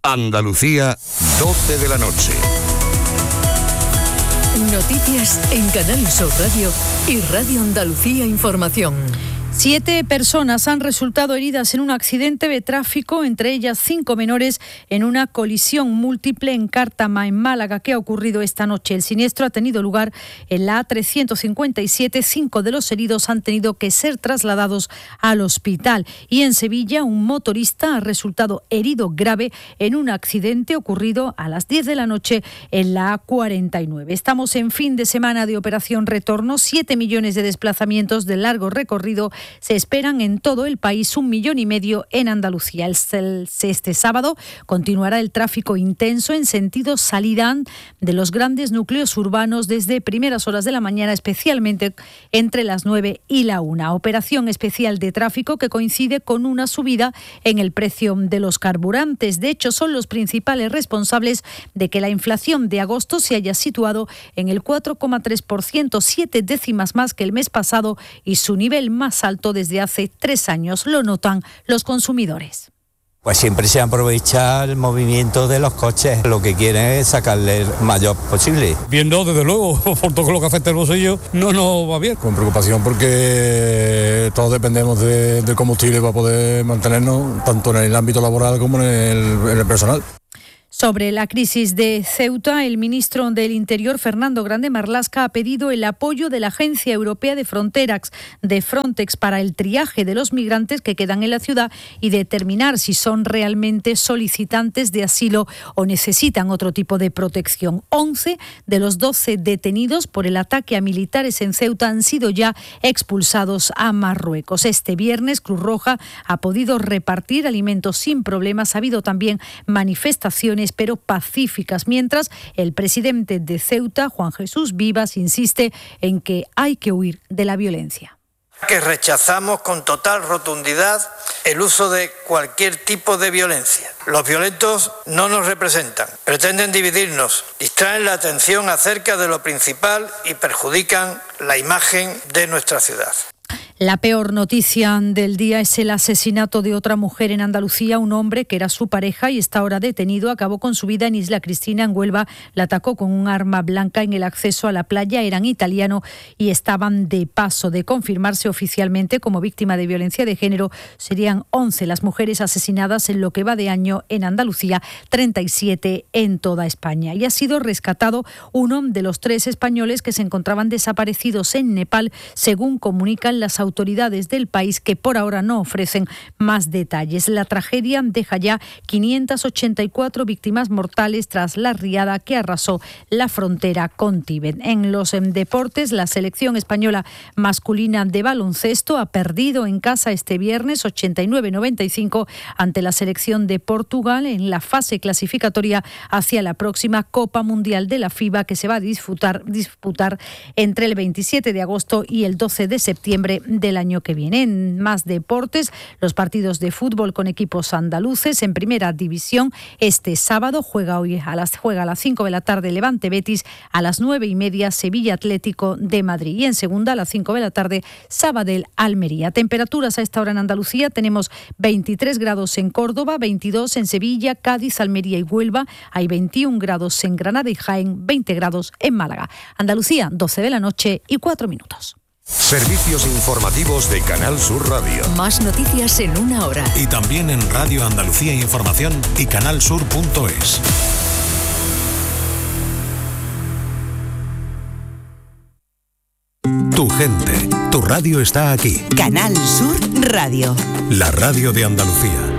Andalucía, 12 de la noche. Noticias en Canal Sur Radio y Radio Andalucía Información. 7 personas han resultado heridas en un accidente de tráfico, entre ellas 5 menores, en una colisión múltiple en Cártama, en Málaga, que ha ocurrido esta noche. El siniestro ha tenido lugar en la A357. 5 de los heridos han tenido que ser trasladados al hospital. Y en Sevilla, un motorista ha resultado herido grave en un accidente ocurrido a las 10 de la noche en la A49. Estamos en fin de semana de operación retorno. 7 millones de desplazamientos de largo recorrido se esperan en todo el país, 1,5 millones en Andalucía. Este sábado continuará el tráfico intenso en sentido salida de los grandes núcleos urbanos desde primeras horas de la mañana, especialmente entre las 9 y la 1. Operación especial de tráfico que coincide con una subida en el precio de los carburantes. De hecho, son los principales responsables de que la inflación de agosto se haya situado en el 4,3%, 7 décimas más que el mes pasado y su nivel más alto desde hace 3 años. Lo notan los consumidores. Pues siempre se aprovecha el movimiento de los coches. Lo que quieren es sacarle el mayor posible. Viendo, desde luego, por todo lo que afecta el bolsillo, no nos va bien. Con preocupación porque todos dependemos del combustible para poder mantenernos, tanto en el ámbito laboral como en el personal. Sobre la crisis de Ceuta, el ministro del Interior, Fernando Grande Marlaska, ha pedido el apoyo de la Agencia Europea de Frontex para el triaje de los migrantes que quedan en la ciudad y determinar si son realmente solicitantes de asilo o necesitan otro tipo de protección. 11 de los 12 detenidos por el ataque a militares en Ceuta han sido ya expulsados a Marruecos. Este viernes, Cruz Roja ha podido repartir alimentos sin problemas. Ha habido también manifestaciones pero pacíficas, mientras el presidente de Ceuta, Juan Jesús Vivas, insiste en que hay que huir de la violencia. Que rechazamos con total rotundidad el uso de cualquier tipo de violencia. Los violentos no nos representan, pretenden dividirnos, distraen la atención acerca de lo principal y perjudican la imagen de nuestra ciudad. La peor noticia del día es el asesinato de otra mujer en Andalucía. Un hombre que era su pareja y está ahora detenido acabó con su vida en Isla Cristina, en Huelva. La atacó con un arma blanca en el acceso a la playa. Eran italianos y estaban de paso. De confirmarse oficialmente como víctima de violencia de género, serían 11 las mujeres asesinadas en lo que va de año en Andalucía, 37 en toda España. Y ha sido rescatado uno de los 3 españoles que se encontraban desaparecidos en Nepal, según comunican las autoridades del país, que por ahora no ofrecen más detalles. La tragedia deja ya 584 víctimas mortales tras la riada que arrasó la frontera con Tíbet. En los deportes, la selección española masculina de baloncesto ha perdido en casa este viernes 89-95 ante la selección de Portugal en la fase clasificatoria hacia la próxima Copa Mundial de la FIBA, que se va a disputar entre el 27 de agosto y el 12 de septiembre del año que viene. En más deportes, los partidos de fútbol con equipos andaluces en primera división. Este sábado juega a las 5 de la tarde Levante Betis, a las 9:30 Sevilla Atlético de Madrid, y en segunda a las 5 de la tarde Sabadell Almería. Temperaturas a esta hora en Andalucía: tenemos 23 grados en Córdoba, 22 en Sevilla, Cádiz, Almería y Huelva, hay 21 grados en Granada y Jaén, 20 grados en Málaga. Andalucía, 12 de la noche y 4 minutos. Servicios informativos de Canal Sur Radio. Más noticias en una hora. Y también en Radio Andalucía Información y canalsur.es. Tu gente, tu radio está aquí. Canal Sur Radio. La radio de Andalucía.